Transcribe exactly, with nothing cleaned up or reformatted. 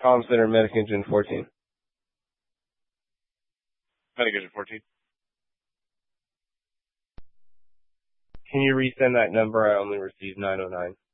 Comm Center, Medic Engine fourteen. Medic Engine fourteen. Can you resend that number? I only received nine oh nine.